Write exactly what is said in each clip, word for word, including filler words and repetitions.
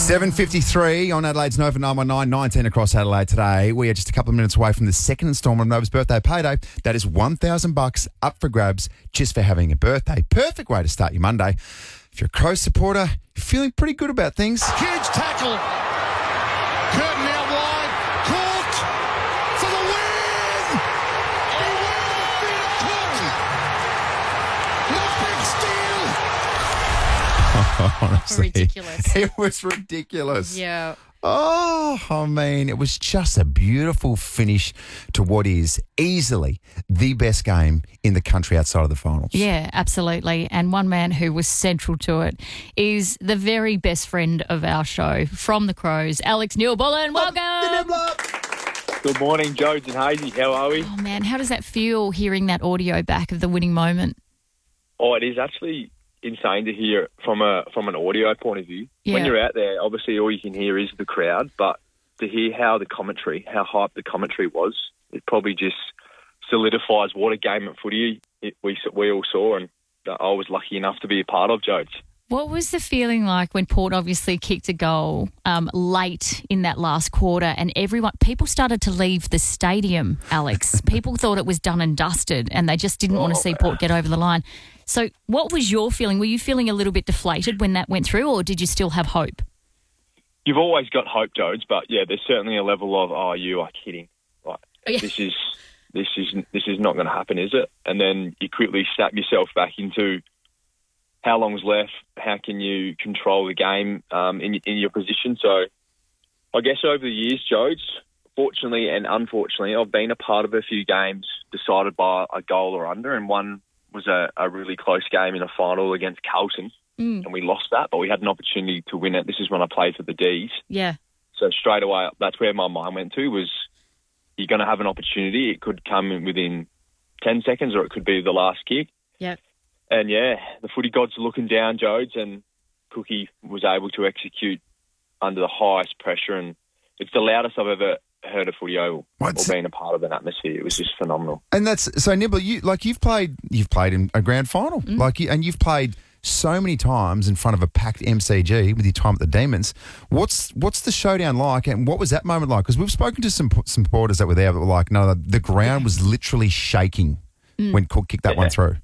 seven fifty-three on Adelaide's Nova nine one nine, nineteen across Adelaide today. We are just a couple of minutes away from the second instalment of Nova's birthday payday. That is one thousand bucks up for grabs just for having a birthday. Perfect way to start your Monday. If you're a Crows supporter, you're feeling pretty good about things. Huge tackle. Curtin out wide. Caught for the win. Oh, honestly, ridiculous. It was ridiculous. Yeah. Oh, I mean, it was just a beautiful finish to what is easily the best game in the country outside of the finals. Yeah, absolutely. And one man who was central to it is the very best friend of our show from the Crows, Alex Neil-Bullen. Welcome. Good morning, Jodes and Hazy. How are we? Oh, man, how does that feel hearing that audio back of the winning moment? Oh, it is actually insane to hear from a from an audio point of view. Yeah. When you're out there, obviously all you can hear is the crowd, but to hear how the commentary, how hyped the commentary was, it probably just solidifies what a game at footy it, we we all saw, and that I was lucky enough to be a part of, Jodes. What was the feeling like when Port obviously kicked a goal um, late in that last quarter and everyone, people started to leave the stadium, Alex? People thought it was done and dusted and they just didn't oh, want to see Port get over the line. So what was your feeling? Were you feeling a little bit deflated when that went through, or did you still have hope? You've always got hope, Jodes, but yeah, there's certainly a level of, oh, you are kidding. Like, oh, yeah. this is this is this is not going to happen, is it? And then you quickly snap yourself back into how long's left, how can you control the game um, in in your position. So I guess over the years, Jodes, fortunately and unfortunately, I've been a part of a few games decided by a goal or under, and one was a, a really close game in a final against Carlton, mm. and we lost that, but we had an opportunity to win it. This is when I played for the D's. Yeah. So straight away, that's where my mind went to, was you're going to have an opportunity. It could come in within ten seconds or it could be the last kick. Yeah. And, yeah, the footy gods are looking down, Jodes, and Cookie was able to execute under the highest pressure, and it's the loudest I've ever heard a footy oval What's... or been a part of an atmosphere. It was just phenomenal. And that's so, Nibble. You like you've played, you've played in a grand final, mm. like, you, and you've played so many times in front of a packed M C G with your time at the Demons. What's what's the showdown like, and what was that moment like? Because we've spoken to some some supporters that were there that were like, no, the ground was literally shaking mm. when Cook kicked that yeah. one through.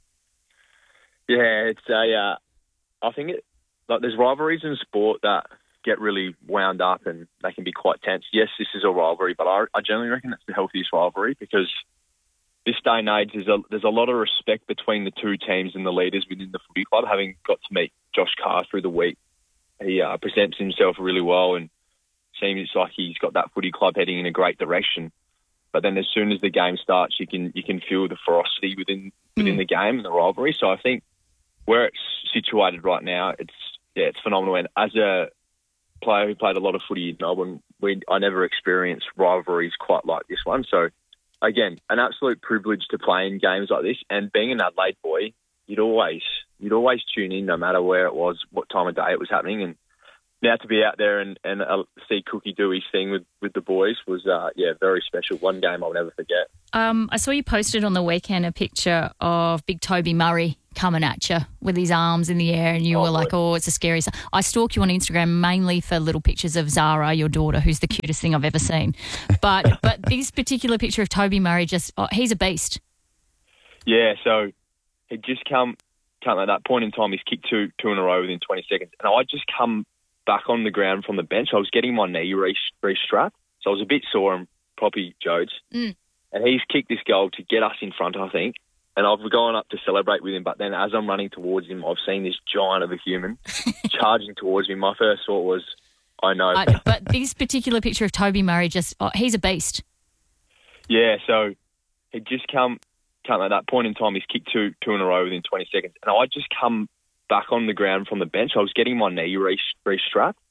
Yeah, it's a. Uh, I think it like there's rivalries in sport that get really wound up and they can be quite tense. Yes, this is a rivalry, but I, I generally reckon that's the healthiest rivalry, because this day and age there's a there's a lot of respect between the two teams and the leaders within the footy club. Having got to meet Josh Carr through the week, he uh, presents himself really well and seems like he's got that footy club heading in a great direction. But then as soon as the game starts, you can you can feel the ferocity within within mm. the game and the rivalry. So I think where it's situated right now, it's yeah, it's phenomenal. And as a player who played a lot of footy in Melbourne, we I never experienced rivalries quite like this one. So again, an absolute privilege to play in games like this. And being an Adelaide boy, you'd always you'd always tune in no matter where it was, what time of day it was happening. And now to be out there and, and uh, see Cookie do his thing with, with the boys was, uh, yeah, very special. One game I'll never forget. Um, I saw you posted on the weekend a picture of big Toby Murray coming at you with his arms in the air, and you oh, were like, oh, it's a scary... I stalk you on Instagram mainly for little pictures of Zara, your daughter, who's the cutest thing I've ever seen. But but this particular picture of Toby Murray, just oh, he's a beast. Yeah, so it just come, come at that point in time, he's kicked two, two in a row within twenty seconds, and I just come back on the ground from the bench. I was getting my knee re- re-strapped, so I was a bit sore and proppy, Jodes. Mm. And he's kicked this goal to get us in front, I think. And I've gone up to celebrate with him, but then as I'm running towards him, I've seen this giant of a human charging towards me. My first thought was, I know. I, but this particular picture of Toby Murray, just oh, he's a beast. Yeah, so it just come, come at that point in time, he's kicked two, two in a row within twenty seconds. And I just come back on the ground from the bench. I was getting my knee re- re-strapped,